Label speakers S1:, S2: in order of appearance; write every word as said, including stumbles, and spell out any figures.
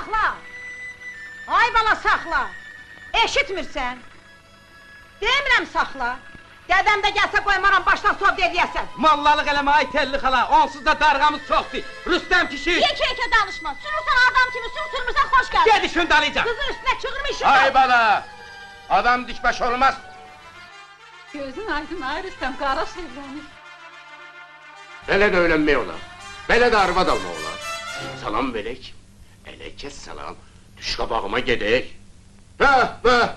S1: saxla! Ay bala, saxla! Eşitmirsən? Demirəm saxla! Dədəm də gəlsə qoymaram, başdan sov dediyəsən!
S2: Mallalıq eləmə, ay telli xala, onsuz da darğamız çoxdur! Rüstəm kişi!
S1: Yekə-yekə danışma, sürürsən adam kimi, sür, sürmürsən, xoş gəldin!
S2: Gedi şundalayacaq!
S1: Qızın üstünə çığırmış işin!
S3: Ay bala! Adam dikbaş olmaz!
S4: Gözün aydın, ay Rüstəm, qara sevlənir.
S3: Belə də öyrənmək olar, belə də arvad almaq olar. Salam verək, elə kes salam, düş qabağıma gedək. Hə, hə!